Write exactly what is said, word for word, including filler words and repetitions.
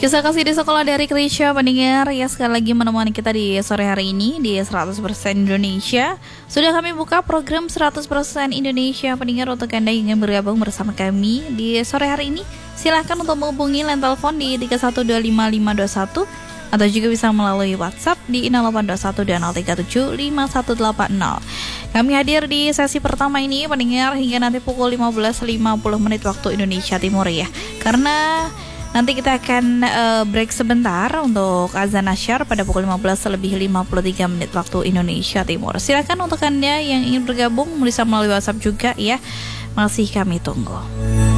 Kisah kasih di sekolah dari Krisya pendengar ya, sekali lagi menemani kita di sore hari ini di seratus persen Indonesia. Sudah kami buka program seratus persen Indonesia pendengar. Untuk Anda yang ingin bergabung bersama kami di sore hari ini, silahkan untuk menghubungi line telepon di tiga satu dua lima lima dua satu atau juga bisa melalui WhatsApp di nol delapan dua satu dua nol tiga tujuh lima satu delapan nol. Kami hadir di sesi pertama ini pendengar hingga nanti pukul lima belas lima puluh menit waktu Indonesia Timur ya. Karena nanti kita akan uh, break sebentar untuk azan asyar pada pukul lima belas lebih lima puluh tiga menit waktu Indonesia Timur. Silakan untuk Anda yang ingin bergabung bisa melalui WhatsApp juga ya. Masih kami tunggu.